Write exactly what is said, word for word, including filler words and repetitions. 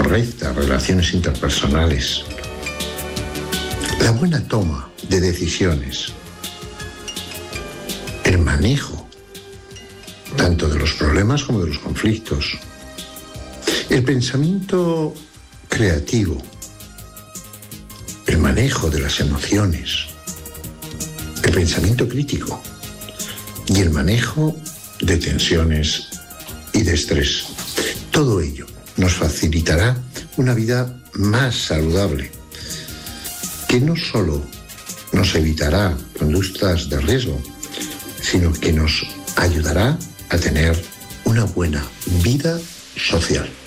correctas relaciones interpersonales, la buena toma de decisiones, el manejo tanto de los problemas como de los conflictos, el pensamiento creativo, el manejo de las emociones, el pensamiento crítico y el manejo de tensiones y de estrés. Todo ello nos facilitará una vida más saludable, que no solo nos evitará conductas de riesgo, sino que nos ayudará a tener una buena vida social.